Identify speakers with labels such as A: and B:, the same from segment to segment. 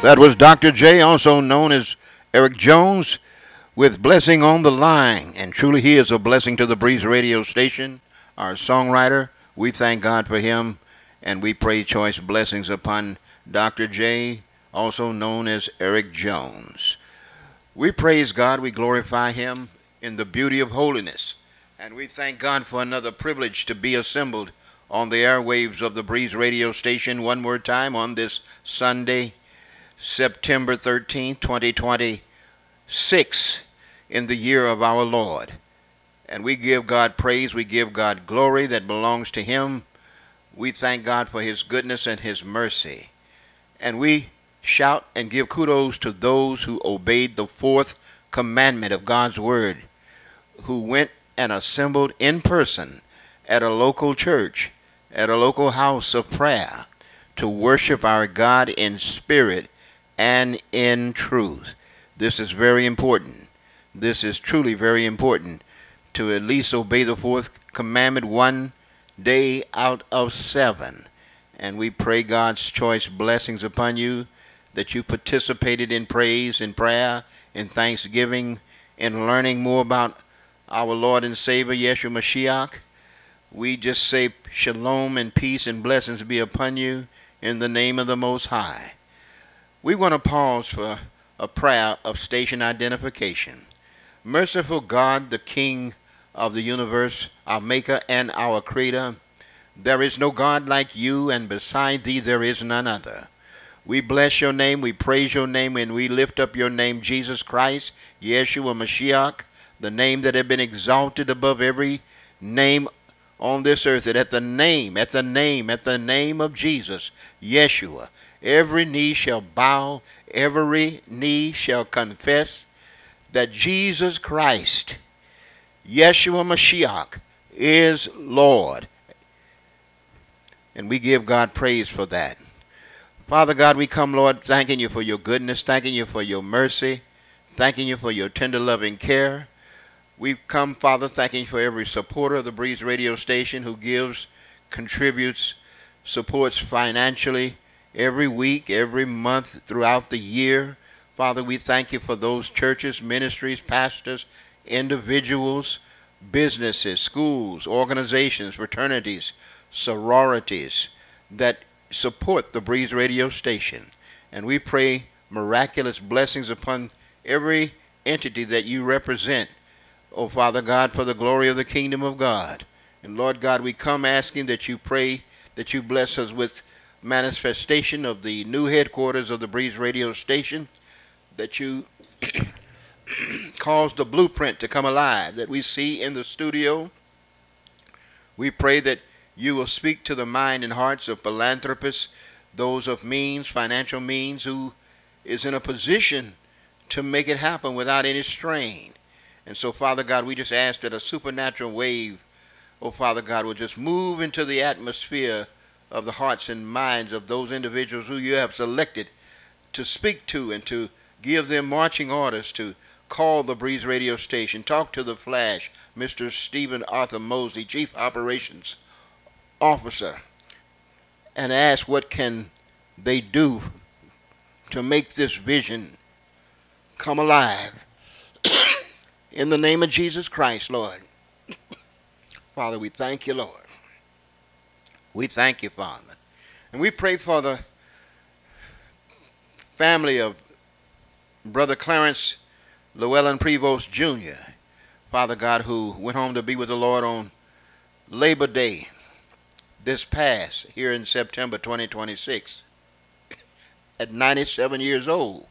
A: That was Dr. J, also known as Eric Jones, with Blessing on the Line. And truly, he is a blessing to the Breeze radio station, our songwriter. We thank God for him, and we pray choice blessings upon Dr. J, also known as Eric Jones. We praise God, we glorify him in the beauty of holiness. And we thank God for another privilege to be assembled on the airwaves of the Breeze radio station one more time on this Sunday, September 13th, 2026, in the year of our Lord. And we give God praise, we give God glory that belongs to him. We thank God for his goodness and his mercy. And we shout and give kudos to those who obeyed the fourth commandment of God's word, who went and assembled in person at a local church, at a local house of prayer, to worship our God in spirit and in truth. This is very important. This is truly very important, to at least obey the fourth commandment one day out of seven. And we pray God's choice blessings upon you, that you participated in praise and prayer and thanksgiving and learning more about our Lord and Savior, Yeshua Mashiach. We just say shalom and peace and blessings be upon you in the name of the Most High. We want to pause for a prayer of station identification. Merciful God, the King of the universe, our Maker and our Creator, there is no God like you, and beside thee there is none other. We bless your name, we praise your name, and we lift up your name, Jesus Christ, Yeshua Mashiach, the name that had been exalted above every name on this earth, that at the name of Jesus, Yeshua, every knee shall bow, every knee shall confess that Jesus Christ, Yeshua Mashiach, is Lord. And we give God praise for that. Father God, we come, Lord, thanking you for your goodness, thanking you for your mercy, thanking you for your tender loving care. We've come, Father, thanking you for every supporter of the Breeze radio station who gives, contributes, supports financially every week, every month, throughout the year. Father, we thank you for those churches, ministries, pastors, individuals, businesses, schools, organizations, fraternities, sororities that support the Breeze radio station. And we pray miraculous blessings upon every entity that you represent, oh Father God, for the glory of the kingdom of God. And Lord God, we come asking that you pray that you bless us with manifestation of the new headquarters of the Breeze radio station, that you cause the blueprint to come alive that we see in the studio. We pray that you will speak to the mind and hearts of philanthropists, those of means, financial means, who is in a position to make it happen without any strain. And so, Father God, we just ask that a supernatural wave, oh Father God, will just move into the atmosphere of the hearts and minds of those individuals who you have selected to speak to and to give them marching orders to call the Breeze radio station, talk to the Flash, Mr. Stephen Arthur Mosley, Chief Operations Officer, and ask what can they do to make this vision come alive. In the name of Jesus Christ, Lord. Father, we thank you, Lord. We thank you, Father. And we pray for the family of Brother Clarence Llewellyn Prevost Jr., Father God, who went home to be with the Lord on Labor Day this past, here in September 2026, at 97 years old.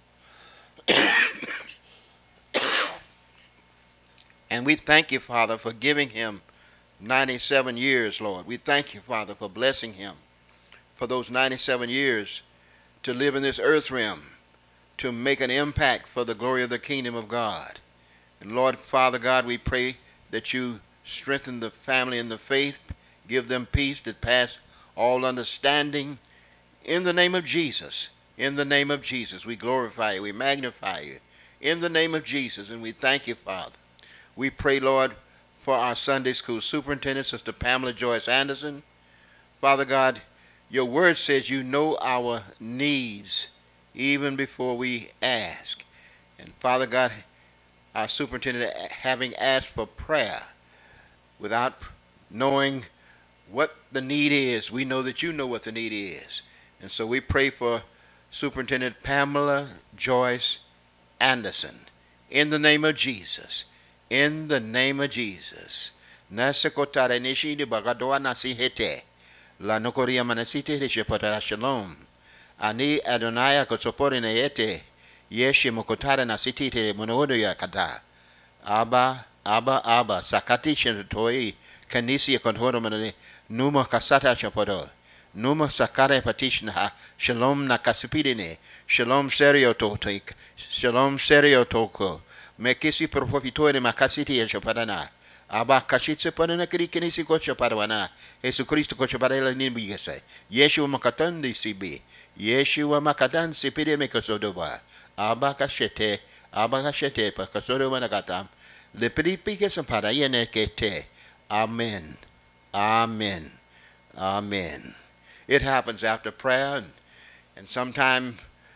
A: And we thank you, Father, for giving him 97 years, Lord. We thank you, Father, for blessing him for those 97 years to live in this earth realm, to make an impact for the glory of the kingdom of God. And Lord, Father God, we pray that you strengthen the family in the faith, give them peace that pass all understanding. In the name of Jesus, in the name of Jesus, we glorify you, we magnify you. In the name of Jesus, and we thank you, Father. We pray, Lord, for our Sunday school superintendent, Sister Pamela Joyce Anderson. Father God, your word says you know our needs even before we ask. And Father God, our superintendent, having asked for prayer without knowing what the need is, we know that you know what the need is. And so we pray for Superintendent Pamela Joyce Anderson. In the name of Jesus. In the name of Jesus. Nasekotare nishi di bagadoa nasihete. La nokoria manasite de shepotara shalom. Ani Adonai kosopore neete. Yeshi mokotare nasitite monodo yakata. Abba, sakati shenotoi. Kanisi kontoro manane. Numa kasata shapodo. Numa sakare patishna. Shalom nakasipidine. Shalom serio totik. Shalom serio toko. Mekisi profitore makasiti ya shapadana. Aba kashitse panana kiri kinisi kocha parwana. Jesu Cristo kocha parela nimbigase. Yeshua makatandi sibi. Yeshua makatan sipide mekosodoba. Aba kashete pakasodo manakatam. Le pike sampara yene kete. Amen. Amen. Amen. It happens after prayer, and sometimes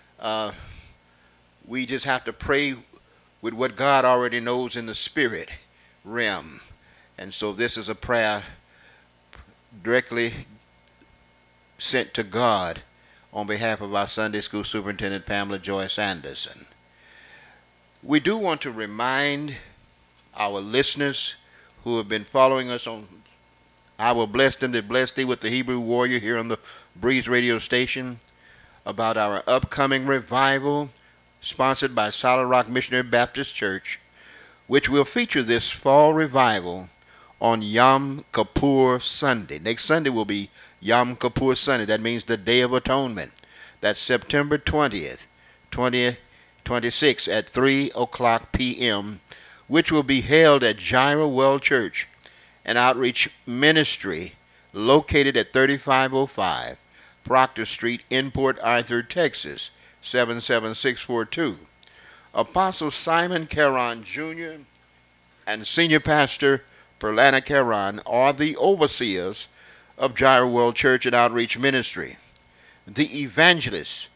A: we just have to pray with what God already knows in the spirit realm. And so this is a prayer directly sent to God on behalf of our Sunday school superintendent, Pamela Joyce Anderson. We do want to remind our listeners who have been following us on I Will Bless Them That Bless Thee with the Hebrew Warrior here on the Breeze Radio Station about our upcoming revival sponsored by Solid Rock Missionary Baptist Church, which will feature this fall revival on Yom Kippur Sunday. Next Sunday will be Yom Kippur Sunday. That means the Day of Atonement. That's September 20th, 2026 at 3 o'clock p.m., which will be held at Jireh Well Church, an outreach ministry located at 3505 Proctor Street in Port Arthur, Texas, 77642. Apostle Simon Caron Jr. and Senior Pastor Perlana Caron are the overseers of Jireh World Church and Outreach Ministry. The evangelist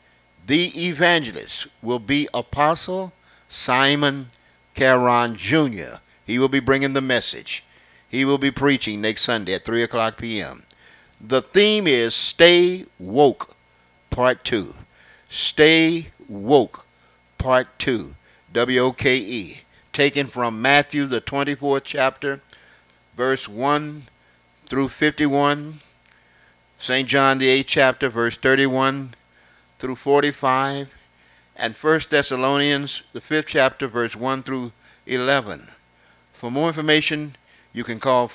A: will be Apostle Simon Caron Jr. He will be bringing the message. He will be preaching next Sunday at 3 o'clock p.m. The theme is Stay Woke, Part 2. Stay Woke, Part 2. W-O-K-E. Taken from Matthew, the 24th chapter, verse 1 through 51. St. John, the 8th chapter, verse 31 through 45. And 1 Thessalonians, the 5th chapter, verse 1 through 11. For more information, you can call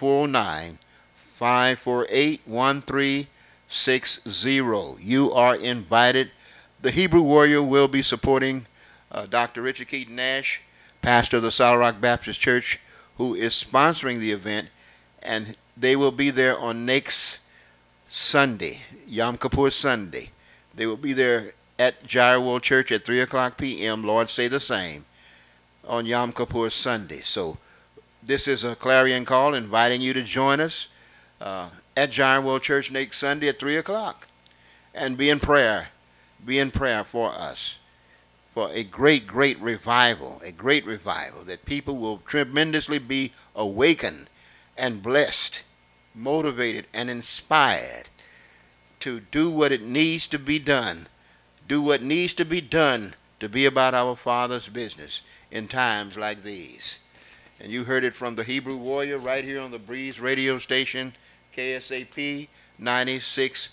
A: 409-548-1360. You are invited. The Hebrew Warrior will be supporting Dr. Richard Keaton Nash, pastor of the Solid Rock Baptist Church, who is sponsoring the event, and they will be there on next Sunday, Yom Kippur Sunday. They will be there at Jireh World Church at 3 o'clock p.m. Lord, say the same, on Yom Kippur Sunday. So this is a clarion call inviting you to join us at Jireh World Church next Sunday at 3 o'clock. And be in prayer. Be in prayer for us. For a great revival. A great revival that people will tremendously be awakened and blessed, motivated and inspired to do what it needs to be done. Do what needs to be done to be about our Father's business in times like these. And you heard it from the Hebrew Warrior right here on the Breeze Radio Station, KSAP 96.9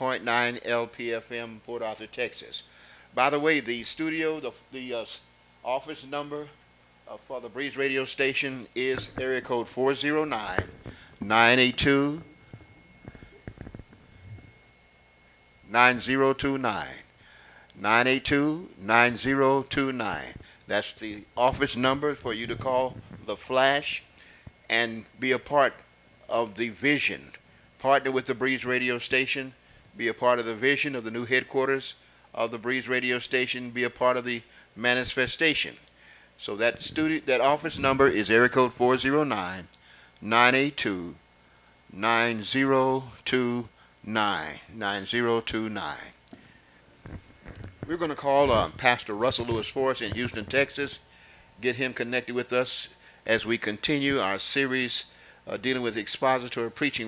A: LPFM, Port Arthur, Texas. By the way, the studio, the office number for the Breeze Radio Station is area code 409-982-9029. 982-9029. That's the office number for you to call the Flash and be a part of the vision. Partner with the Breeze Radio Station. Be a part of the vision of the new headquarters of the Breeze Radio Station. Be a part of the manifestation. So that office number is area code 409-982-9029. 9029. We're going to call Pastor Russell Lewis Forrest in Houston, Texas, get him connected with us as we continue our series dealing with expository preaching.